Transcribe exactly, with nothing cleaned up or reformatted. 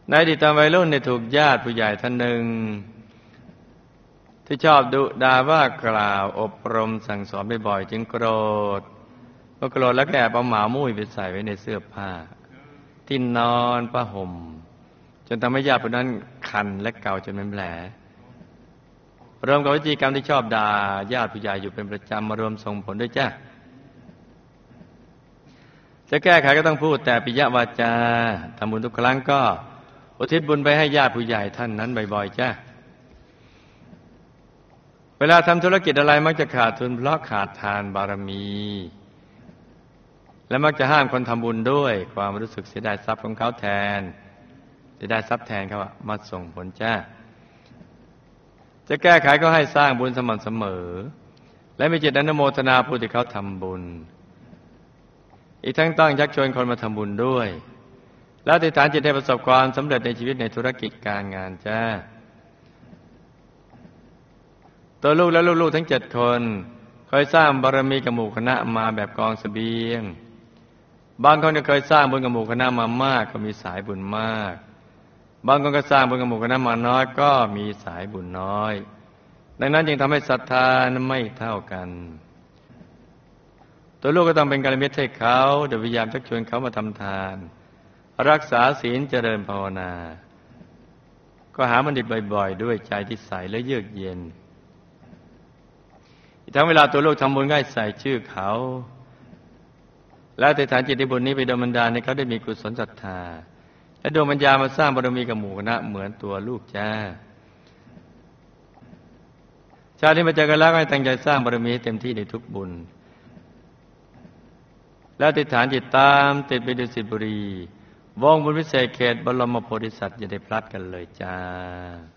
ในอดีตตอนวัยรุ่นเนี่ยถูกญาติผู้ใหญ่ท่านหนึ่งที่ชอบดุด่าว่ากล่าวอบรมสั่งสอนบ่อยๆจึงโกรธเมื่อโกรธแล้วแกเอาหมามุ้ยไปใส่ไว้ในเสื้อผ้าที่นอนผ้าห่มจนทำให้ญาติผู้นั้นคันและเก่าจนเป็นแผลรวมกับวิธีกรรมที่ชอบด่าญาติผู้ใหญ่อยู่เป็นประจำมารวมส่งผลด้วยจ้ะจะแก้ไขก็ต้องพูดแต่ปิยวาจาทำบุญทุกครั้งก็อุทิศบุญไปให้ญาติผู้ใหญ่ท่านนั้นบ่อยๆจ้ะเวลาทำธุรกิจอะไรมักจะขาดทุนเพราะขาดทานบารมีและมักจะห้ามคนทำบุญด้วยความรู้สึกเสียดายทรัพย์ของเขาแทนเสียดายทรัพย์แทนเขาอะมาส่งผลจ้าจะแก้ไขก็ให้สร้างบุญสม่ำเสมอและมีจิตอนุโมทนาผู้ที่เขาทำบุญอีกทั้งต้องชักชวนคนมาทำบุญด้วยแล้วอธิษฐานจิตให้ประสบความสำเร็จในชีวิตในธุรกิจการงานจ้าตัวลูกและลูกๆทั้งเจ็ดคนเคยสร้างบารมีกับหมู่คณะมาแบบกองเสบียงบางคนก็เคยสร้างบุญกับหมู่คณะมามากก็มีสายบุญมากบางคนก็สร้างบุญกับหมู่คณะมาน้อยก็มีสายบุญน้อยดังนั้นจึงทำให้ศรัทธานั้นไม่เท่ากันตัวลูกก็ต้องเป็นกัลยาณมิตรให้เขาโดยพยายามชักชวนเขามาทำทานรักษาศีลเจริญภาวนาก็หาบัณฑิตบ่อยๆด้วยใจที่ใสและเยือกเย็นทั้งเวลาตัวลูกทำบุญง่ายใส่ชื่อเขาแล้วแต่ฐานจิตในบุญนี้ไปดลบันดาลให้เขาได้มีกุศลศรัทธาและดวงปัญญามาสร้างบารมีกับหมู่คณะเหมือนตัวลูกจ้าชาตินี้มาเจอกันแล้วให้ตั้งใจสร้างบารมีให้เต็มที่ในทุกบุญแล้วติดฐานจิตตามติดไปดุสิตบุรีวงบุญวิเศษเขตบรมโพธิสัตว์อย่าได้พลัดกันเลยจ้า